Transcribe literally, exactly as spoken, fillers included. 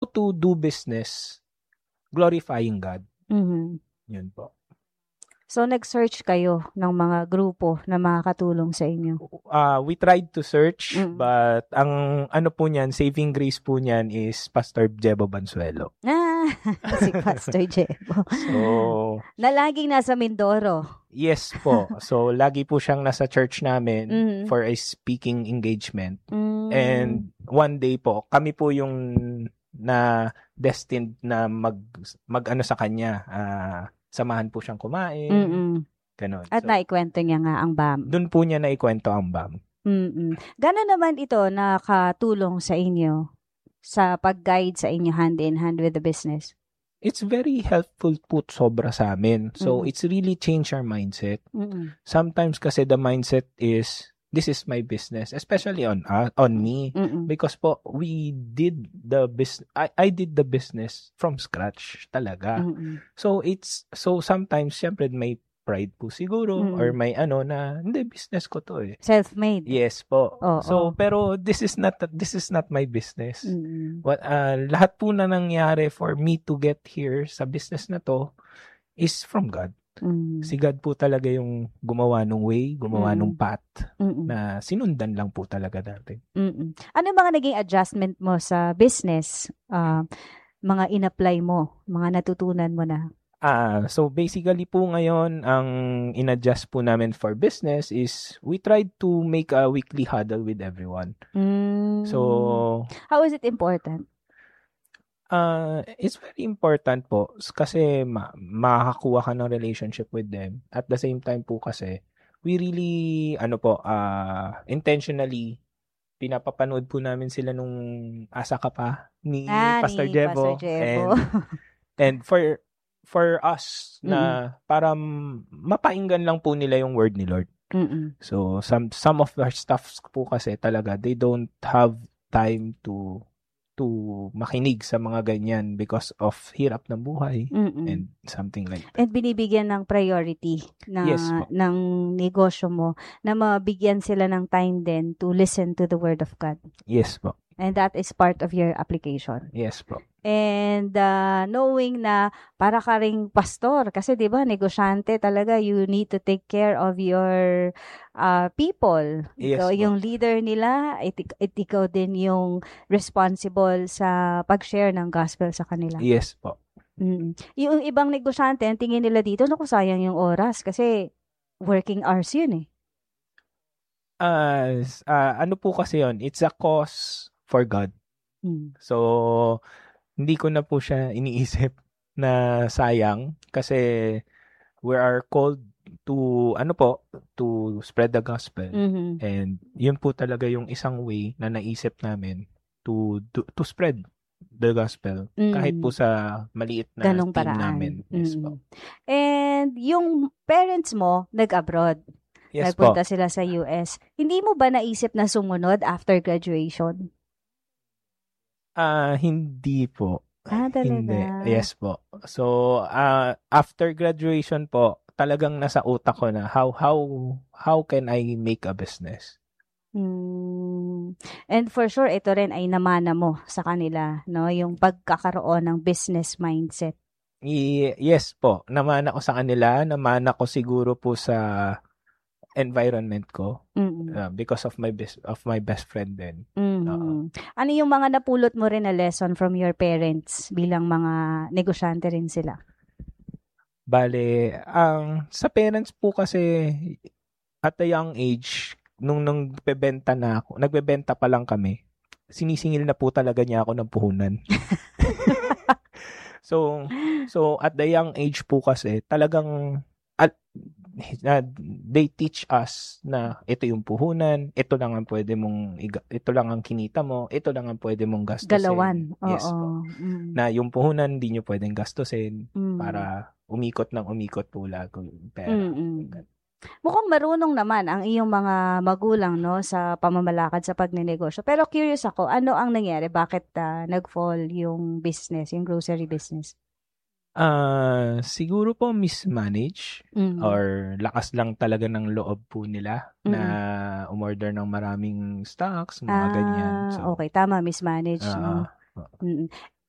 to do business glorifying God. Mhm. Yun po. So, nag-search kayo ng mga grupo na makakatulong sa inyo? Uh, we tried to search, Mm. but ang ano po niyan, saving grace po niyan is Pastor Jebo Bansuelo. Ah, si Pastor Jebo. So, na laging nasa Mindoro. Yes po. So, lagi po siyang nasa church namin Mhm. for a speaking engagement. Mm. And one day po, kami po yung na destined na mag, mag ano sa kanya, ah, samahan po siyang kumain. Mm-mm. Ganon. At So, naikwento niya nga ang B A M. doon po niya naikwento ang B A M. Mm-mm. Gano'n naman ito nakatulong sa inyo sa pag-guide sa inyo hand in hand with the business? It's very helpful po sobra sa amin. So, Mm. it's really changed our mindset. Mm-mm. Sometimes kasi the mindset is, this is my business, especially on uh, on me. Mm-mm. Because po, we did the business, I, I did the business from scratch talaga. Mm-mm. So, it's, so sometimes, syempre, may pride po siguro, Mm. or may ano na, hindi, business ko to eh. Self-made. Yes po. Oo. So, pero this is not, this is not my business. Mm-mm. What, uh, lahat po na nangyari for me to get here sa business na to is from God. Mm. Si God po talaga yung gumawa ng way, gumawa Mm. ng path Mm-mm. na sinundan lang po talaga natin. Mm-mm. Ano yung mga naging adjustment mo sa business? Ah, mga in-apply mo, mga natutunan mo na? Ah, so basically po ngayon, ang in-adjust po namin for business is we tried to make a weekly huddle with everyone. Mm. So, How is it important? uh, it's very important po kasi ma- makakakuha ka ng relationship with them. At the same time po kasi, we really, ano po, uh, intentionally, pinapapanood po namin sila nung asa ka pa ni Ah, Pastor ni Jebo. Pastor Jebo. And, and for for us Mm-mm. na para m- mapainggan lang po nila yung word ni Lord. Mm-mm. So, some some of our staffs po kasi talaga, they don't have time to to makinig sa mga ganyan because of hirap ng buhay Mm-mm. and something like that. And binibigyan ng priority na Yes po. ng negosyo mo na mabigyan sila ng time din to listen to the word of God. Yes po. And that is part of your application. Yes po. And uh, knowing na para ka ring pastor, kasi di ba negosyante talaga, you need to take care of your uh, people. Yes Ikaw po. yung leader nila, it, it, ikaw din yung responsible sa pag-share ng gospel sa kanila. Yes po. Mm. Yung ibang negosyante, ang tingin nila dito, naku, sayang yung oras kasi working hours yun eh. Uh, s- uh, ano po kasi yon? It's a cause for God. Mm. So, hindi ko na po siya iniisip na sayang kasi we are called to, ano po, to spread the gospel. Mhm. And yun po talaga yung isang way na naisip namin to to, to spread the gospel. Mm. Kahit po sa maliit na Ganong team paraan. namin. Yes Mm. po. And yung parents mo, nag-abroad. Yes po. Nagpunta sila sa U S. Hindi mo ba naisip na sumunod after graduation? Ah, hindi po. Ah, talaga? Hindi. Yes po. So, ah, after graduation po, talagang nasa utak ko na how how how can I make a business? Hmm. And for sure, ito rin ay namana mo sa kanila, no? Yung pagkakaroon ng business mindset. Y- yes po. Naman ako sa kanila, naman ako siguro po sa environment ko Mm. uh, because of my best of my best friend din. Mhm. Oo. Ano yung mga napulot mo rin na lesson from your parents bilang mga negosyante rin sila? Bale, ang sa parents po kasi at a young age, nung nagbebenta na ako, nagbebenta pa lang kami, sinisingil na po talaga niya ako ng puhunan. so, so at the young age po kasi, talagang at uh, they teach us na ito yung puhunan, ito lang ang pwede mong iga- ito lang ang kinita mo, ito lang ang pwede mong gastusin. Galawan. Yes Oo. po. Mm. Na yung puhunan hindi nyo pwedeng gastusin Mm. para umikot ng umikot po lago yung pera. Mm-mm. Mukhang marunong naman ang iyong mga magulang, no, sa pamamalakad sa pagnenegosyo. Pero curious ako, ano ang nangyari? Bakit ah, nag-fall yung business, yung grocery business? Ah, siguro po mismanage Mm. or lakas lang talaga ng loob po nila na umorder ng maraming stocks, mga ganyan. Ah, So, okay. Tama, mismanage, no? ah, Mm.